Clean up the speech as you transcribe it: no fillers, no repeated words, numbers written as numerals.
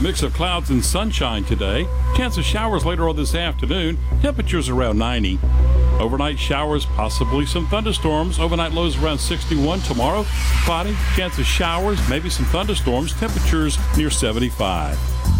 mix of clouds and sunshine today. Chance of showers later on this afternoon. Temperatures around 90. Overnight showers, possibly some thunderstorms. Overnight lows around 61 tomorrow. Cloudy, chance of showers, maybe some thunderstorms. Temperatures near 75.